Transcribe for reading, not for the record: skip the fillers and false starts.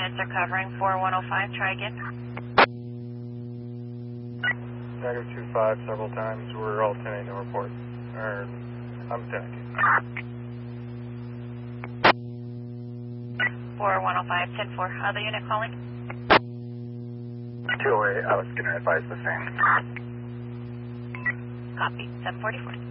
units are covering 4105. Try again. -25 several times. We're all 10-8 no report. I'm 10-8. 4105, 10-4. Other unit calling? 208, I was going to advise the same. Copy. 744.